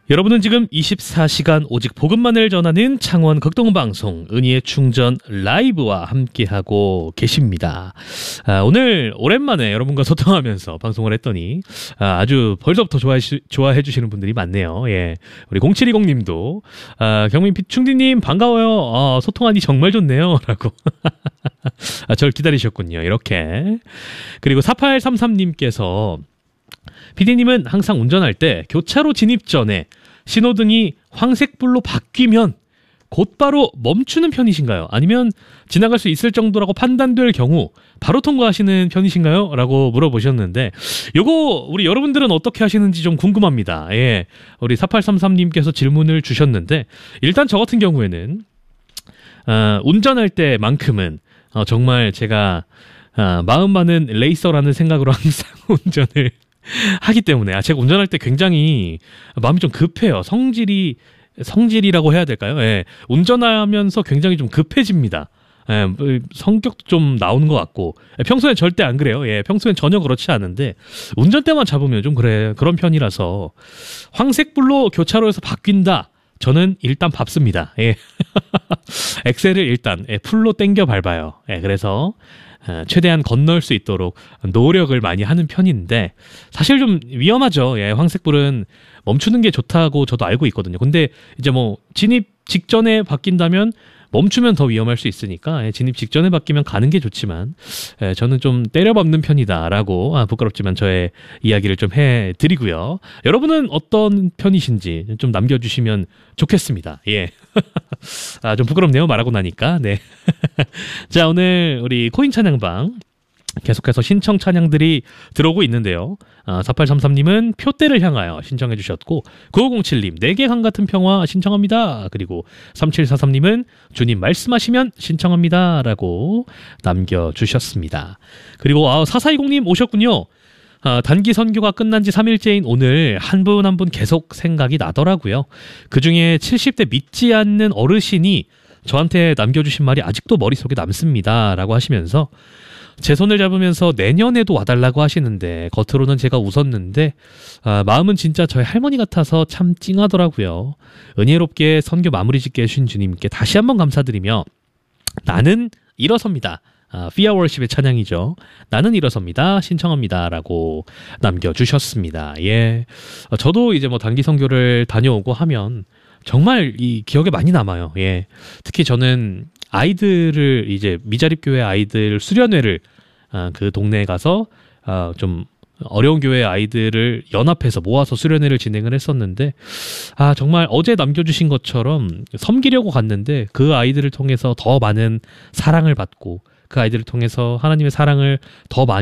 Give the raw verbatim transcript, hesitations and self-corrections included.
여러분은 지금 이십사 시간 오직 복음만을 전하는 창원 극동방송 은희의 충전 라이브와 함께하고 계십니다. 아, 오늘 오랜만에 여러분과 소통하면서 방송을 했더니 아, 아주 벌써부터 좋아해, 좋아해 주시는 분들이 많네요. 예, 우리 공칠이공 님도 아, 경민 충디님 반가워요. 아, 소통하니 정말 좋네요. 라고 아, 저를 기다리셨군요. 이렇게. 그리고 사팔삼삼 님께서 피디님은 항상 운전할 때 교차로 진입 전에 신호등이 황색불로 바뀌면 곧바로 멈추는 편이신가요? 아니면 지나갈 수 있을 정도라고 판단될 경우 바로 통과하시는 편이신가요? 라고 물어보셨는데 요거 우리 여러분들은 어떻게 하시는지 좀 궁금합니다. 예, 우리 사팔삼삼 님께서 질문을 주셨는데 일단 저 같은 경우에는 어, 운전할 때만큼은 어, 정말 제가 어, 마음 많은 레이서라는 생각으로 항상 운전을 하기 때문에 아, 제가 운전할 때 굉장히 마음이 좀 급해요. 성질이 성질이라고 해야 될까요? 예, 운전하면서 굉장히 좀 급해집니다. 예, 성격도 좀 나오는 것 같고 평소엔 절대 안 그래요. 예, 평소엔 전혀 그렇지 않은데 운전대만 잡으면 좀 그래 그런 편이라서 황색불로 교차로에서 바뀐다. 저는 일단 밟습니다. 예. 엑셀을 일단 예, 풀로 당겨 밟아요. 예, 그래서 어, 최대한 건널 수 있도록 노력을 많이 하는 편인데 사실 좀 위험하죠. 예, 황색불은 멈추는 게 좋다고 저도 알고 있거든요. 근데 이제 뭐 진입 직전에 바뀐다면 멈추면 더 위험할 수 있으니까 예, 진입 직전에 바뀌면 가는 게 좋지만 예, 저는 좀 때려박는 편이다라고 아, 부끄럽지만 저의 이야기를 좀 해드리고요. 여러분은 어떤 편이신지 좀 남겨주시면 좋겠습니다. 예, 아, 좀 부끄럽네요 말하고 나니까. 네. 자, 오늘 우리 코인 찬양방 계속해서 신청 찬양들이 들어오고 있는데요. 아, 사팔삼삼 님은 표대를 향하여 신청해 주셨고 구오공칠 님 내게 강같은 평화 신청합니다. 그리고 삼칠사삼 님은 주님 말씀하시면 신청합니다 라고 남겨주셨습니다. 그리고 아, 사사이공 님 오셨군요. 아, 단기 선교가 끝난 지 삼 일째인 오늘 한 분 한 분 계속 생각이 나더라고요. 그중에 칠십 대 믿지 않는 어르신이 저한테 남겨주신 말이 아직도 머릿속에 남습니다 라고 하시면서 제 손을 잡으면서 내년에도 와달라고 하시는데 겉으로는 제가 웃었는데 아, 마음은 진짜 저희 할머니 같아서 참 찡하더라고요. 은혜롭게 선교 마무리 짓게 해주신 주님께 다시 한번 감사드리며 나는 일어섭니다. 아, 피아 월십의 찬양이죠. 나는 일어섭니다. 신청합니다. 라고 남겨주셨습니다. 예, 아, 저도 이제 뭐 단기 선교를 다녀오고 하면 정말 이 기억에 많이 남아요. 예, 특히 저는 아이들을 이제 미자립 교회 아이들 수련회를 아, 그 동네에 가서 아, 좀 어려운 교회 아이들을 연합해서 모아서 수련회를 진행을 했었는데 아, 정말 어제 남겨주신 것처럼 섬기려고 갔는데 그 아이들을 통해서 더 많은 사랑을 받고 그 아이들을 통해서 하나님의 사랑을 더 많이